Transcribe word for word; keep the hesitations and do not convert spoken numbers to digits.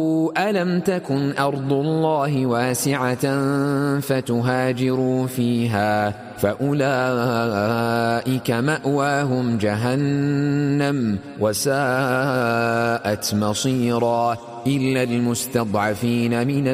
ألم تكن أرض الله واسعة فتهاجروا فيها فأولئك مأواهم جهنم وساءت مصيرا إلا المستضعفين من